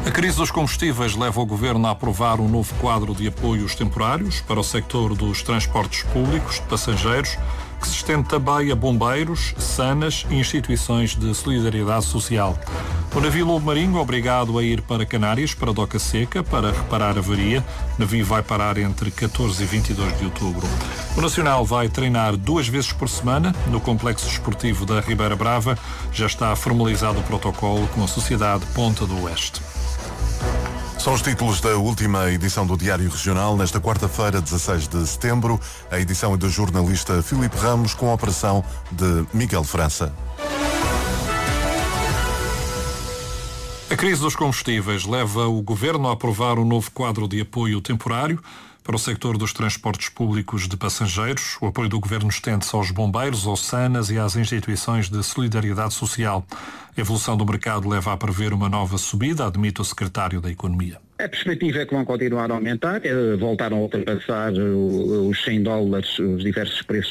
A crise dos combustíveis leva o Governo a aprovar um novo quadro de apoios temporários para o sector dos transportes públicos de passageiros, que se estende também a bombeiros, SANAs e instituições de solidariedade social. O navio Lobo Marinho, obrigado a ir para Canárias, para Doca Seca, para reparar a avaria. O navio vai parar entre 14 e 22 de outubro. O Nacional vai treinar 2 vezes por semana no Complexo Desportivo da Ribeira Brava. Já está formalizado o protocolo com a Sociedade Ponta do Oeste. São os títulos da última edição do Diário Regional, nesta quarta-feira, 16 de setembro. A edição é do jornalista Filipe Ramos, com a operação de Miguel França. A crise dos combustíveis leva o Governo a aprovar um novo quadro de apoio temporário para o sector dos transportes públicos de passageiros. O apoio do Governo estende-se aos bombeiros, aos SANAs e às instituições de solidariedade social. A evolução do mercado leva a prever uma nova subida, admite o Secretário da Economia. A perspectiva é que vão continuar a aumentar, voltaram a ultrapassar os $100, os diversos preços